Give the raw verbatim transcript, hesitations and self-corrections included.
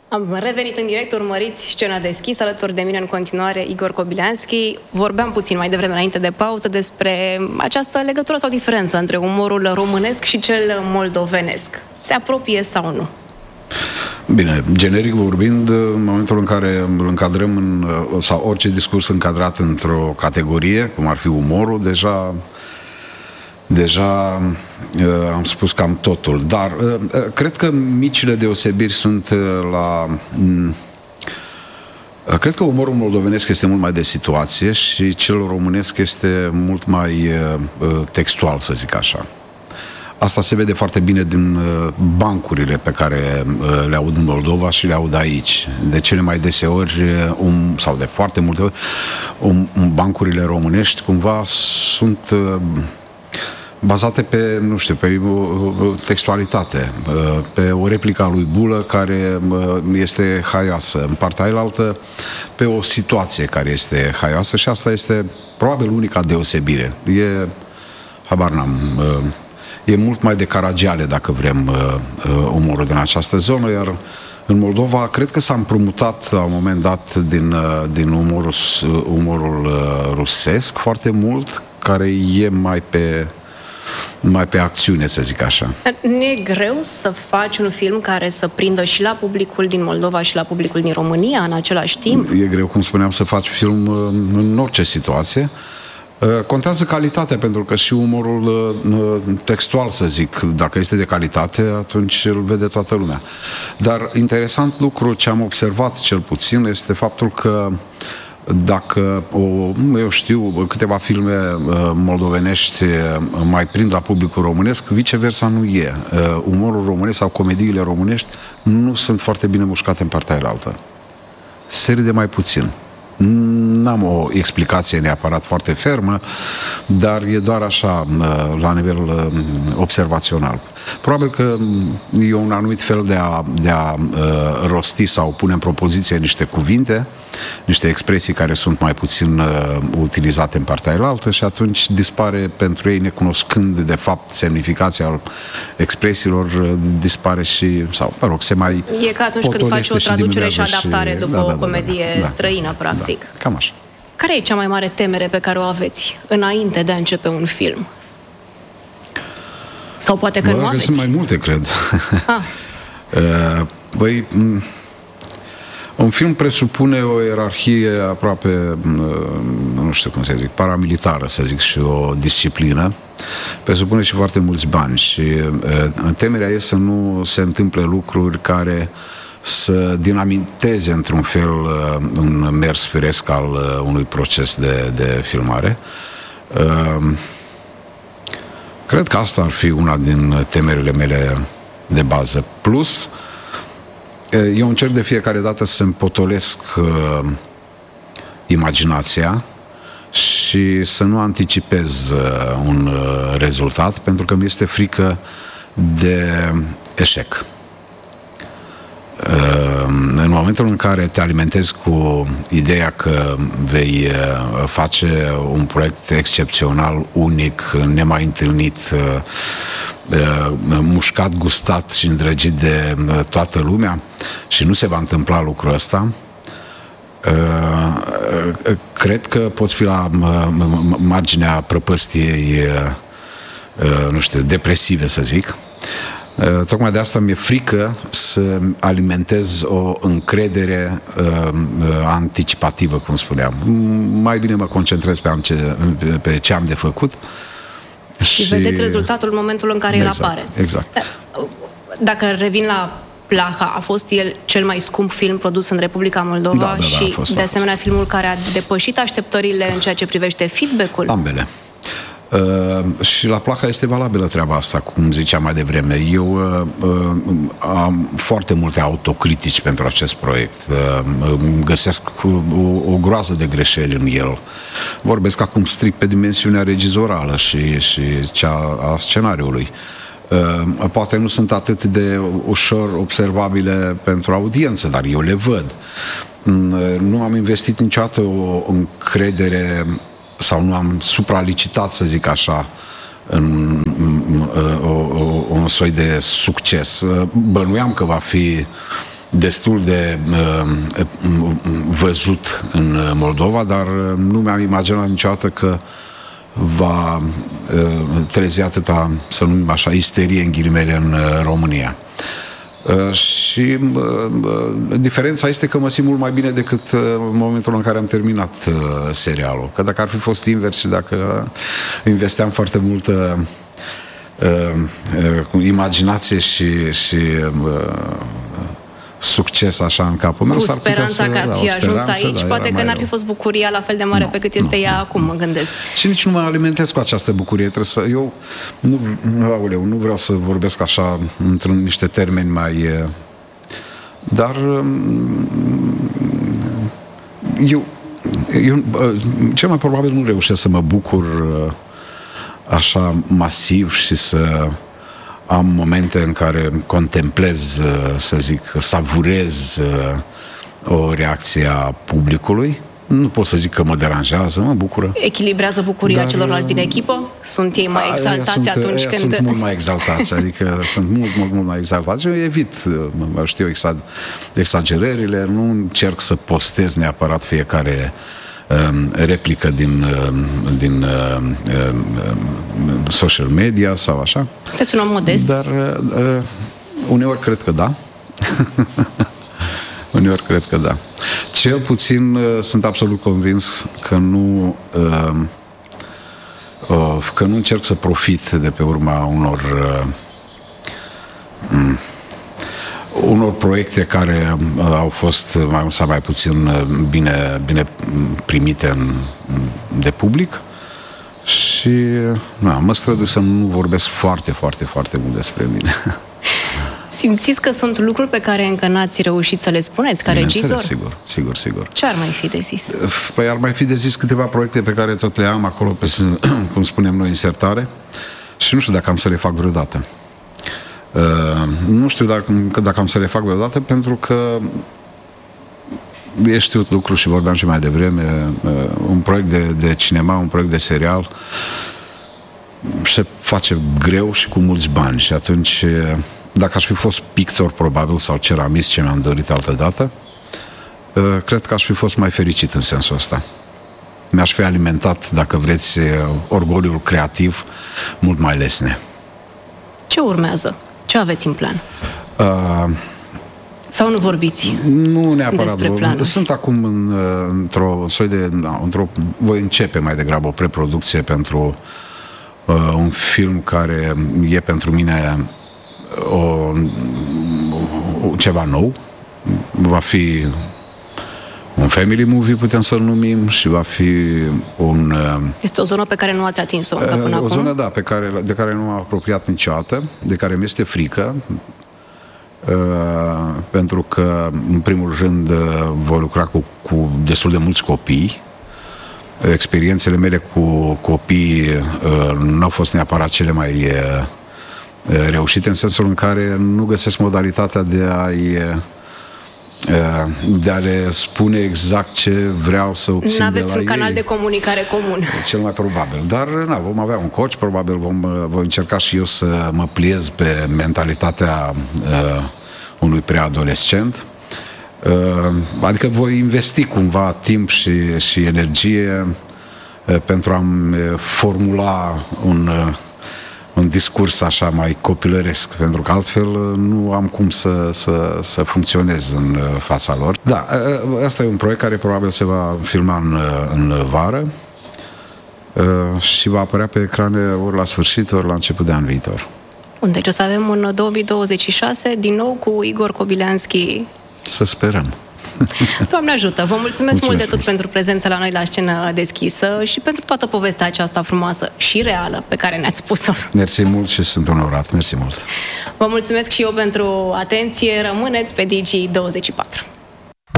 Am revenit în direct, urmăriți Scena deschisă, alături de mine în continuare Igor Kobylianski. Vorbeam puțin mai devreme, înainte de pauză, despre această legătură sau diferență între umorul românesc și cel moldovenesc. Se apropie sau nu? Bine, generic vorbind, în momentul în care îl încadrăm în, sau orice discurs încadrat într-o categorie, cum ar fi umorul, deja Deja uh, am spus cam totul, dar uh, cred că micile deosebiri sunt uh, la... Uh, cred că umorul moldovenesc este mult mai de situație și cel românesc este mult mai uh, textual, să zic așa. Asta se vede foarte bine din uh, bancurile pe care uh, le aud în Moldova și le aud aici. De cele mai deseori, uh, um, sau de foarte multe ori, um, um, bancurile românești cumva sunt... Uh, bazate pe, nu știu, pe textualitate, pe o replică a lui Bulă care este haioasă, în partea ailaltă pe o situație care este haioasă și asta este probabil unica deosebire. E, habar n-am, e mult mai de Caragiale, dacă vrem, umorul din această zonă, iar în Moldova cred că s-a împrumutat la un moment dat din, din umorul, umorul rusesc foarte mult, care e mai pe mai pe acțiune, să zic așa. Nu e greu să faci un film care să prindă și la publicul din Moldova și la publicul din România în același timp? E greu, cum spuneam, să faci film în orice situație. Contează calitatea, pentru că și umorul textual, să zic, dacă este de calitate, atunci îl vede toată lumea. Dar interesant lucru ce am observat cel puțin este faptul că dacă, o, eu știu, câteva filme uh, moldovenești uh, mai prind la publicul românesc, viceversa nu e. Uh, umorul românesc sau comediile românești nu sunt foarte bine mușcate în partea ailaltă. Se râde mai puțin. N-am o explicație neapărat foarte fermă, dar e doar așa, la nivel observațional. Probabil că e un anumit fel de a, de a rosti sau pune în propoziție niște cuvinte, niște expresii care sunt mai puțin utilizate în partea ailaltă și atunci dispare pentru ei, necunoscând de fapt semnificația expresiilor, dispare și, sau, mă rog, se mai e ca atunci când faci o traducere și adaptare și, după da, da, o comedie da, da, străină, practic. Da. Cam așa. Care e cea mai mare temere pe care o aveți înainte de a începe un film? Sau poate că Bă, nu aveți? Sunt mai multe, cred. Ah. Băi, un film presupune o ierarhie aproape, nu știu cum să zic, paramilitară, să zic, și o disciplină. Presupune și foarte mulți bani și temerea e să nu se întâmple lucruri care să dinamiteze într-un fel un mers firesc al unui proces de, de filmare. Cred că asta ar fi una din temerile mele de bază. Plus, eu încerc de fiecare dată să-mi potolesc imaginația și să nu anticipez un rezultat, pentru că mi este frică de eșec. În momentul în care te alimentezi cu ideea că vei face un proiect excepțional, unic, nemai întâlnit, mușcat, gustat și îndrăgit de toată lumea și nu se va întâmpla lucrul ăsta, cred că poți fi la marginea prăpăstiei, nu știu, depresive, să zic. Tocmai de asta mi-e frică să alimentez o încredere uh, anticipativă, cum spuneam. Mai bine mă concentrez pe, am ce, pe ce am de făcut. Și, și vedeți rezultatul în momentul în care exact, el apare. Exact. Dacă revin la Plaha, a fost el cel mai scump film produs în Republica Moldova da, da, da, și, fost, de asemenea, filmul care a depășit așteptările în ceea ce privește feedback-ul? Ambele. Uh, și la Plaha este valabilă treaba asta, cum ziceam mai devreme. Eu uh, uh, am foarte multe autocritici pentru acest proiect. Uh, găsesc o, o groază de greșeli în el. Vorbesc acum strict pe dimensiunea regizorală și, și cea a scenariului. Uh, poate nu sunt atât de ușor observabile pentru audiență, dar eu le văd. Uh, nu am investit niciodată o încredere sau nu am supralicitat, să zic așa, în, în, în, în un soi de succes. Bănuiam că va fi destul de uh, văzut în Moldova, dar nu mi-am imaginat niciodată că va uh, trezi atâta, să numim așa, isterie în ghilimele în uh, România. Uh, și uh, diferența este că mă simt mult mai bine decât uh, în momentul în care am terminat uh, serialul. Că dacă ar fi fost invers și dacă investeam foarte multă uh, uh, imaginație și, și uh, succes așa în capul meu. Cu speranța că ați da, ajuns aici, da, poate că n-ar fi fost bucuria la fel de mare no, pe cât este no, ea no, acum, mă gândesc. Și nici nu mă alimentez cu această bucurie. Trebuie să, eu nu, auleu, nu vreau să vorbesc așa într-un niște termeni mai... Dar eu, eu cel mai probabil nu reușesc să mă bucur așa masiv și să am momente în care contemplez, să zic, savurez o reacție a publicului. Nu pot să zic că mă deranjează, mă bucură. Echilibrează bucuria dar, celorlalți din echipă? Sunt ei mai exaltați sunt, atunci când... Sunt mult mai exaltați, adică sunt mult, mult, mult mai exaltați. Eu evit, știu, exagerările, nu încerc să postez neapărat fiecare replică din, din social media sau așa. Sunteți un om modest? Dar uneori cred că da. Uneori cred că da. Cel puțin sunt absolut convins că nu că nu încerc să profit de pe urma unor unor proiecte care au fost mai mult sau mai puțin bine, bine primite în, de public și na, mă strădui să nu vorbesc foarte, foarte, foarte mult despre mine. Simțiți că sunt lucruri pe care încă n-ați reușit să le spuneți ca regizor? Sigur, sigur, sigur. Ce ar mai fi de zis? Păi ar mai fi de zis câteva proiecte pe care tot le am acolo, pe, cum spunem noi, în sertare și nu știu dacă am să le fac vreodată. Uh, nu știu dacă, dacă am să le fac vreodată, pentru că e știut lucru și vorbeam și mai devreme, uh, un proiect de, de cinema, un proiect de serial se face greu și cu mulți bani și atunci dacă aș fi fost pictor probabil sau ceramist, ce mi-am dorit altă dată, uh, cred că aș fi fost mai fericit în sensul ăsta. Mi-aș fi alimentat, dacă vreți, orgoliul creativ mult mai lesne. Ce urmează? Ce aveți în plan? Uh, Sau nu vorbiți nu neapărat despre planuri? Sunt acum în, într-o soi de... Da, într-o, voi începe mai degrabă o preproducție pentru uh, un film care e pentru mine o, o, ceva nou. Va fi un family movie, putem să-l numim, și va fi un... Este o zonă pe care nu ați atins-o încă până o acum? O zonă, da, pe care, de care nu m-am apropiat niciodată, de care mi este frică, uh, pentru că, în primul rând, uh, voi lucra cu, cu destul de mulți copii. Experiențele mele cu copii uh, nu au fost neapărat cele mai uh, reușite, în sensul în care nu găsesc modalitatea de a-i de a le spune exact ce vreau să obțin de la ei. N-aveți un canal de comunicare comun. Cel mai probabil. Dar na, vom avea un coach, probabil vom, vom încerca și eu să mă pliez pe mentalitatea uh, unui preadolescent. Uh, adică voi investi cumva timp și, și energie uh, pentru a-mi formula un... Uh, un discurs așa mai copilăresc, pentru că altfel nu am cum să, să, să funcționez în fața lor. Da, asta e un proiect care probabil se va filma în, în vară și va apărea pe ecrane ori la sfârșit, ori la început de an viitor. Bun, deci o să avem în două mii douăzeci și șase din nou cu Igor Kobylianski. Să sperăm. Doamne ajută! Vă mulțumesc, mulțumesc mult de tot pentru prezența la noi la Scenă Deschisă și pentru toată povestea aceasta frumoasă și reală pe care ne-ați spus-o. Mersi mult și sunt onorat. Mersi mult! Vă mulțumesc și eu pentru atenție. Rămâneți pe Digi douăzeci și patru.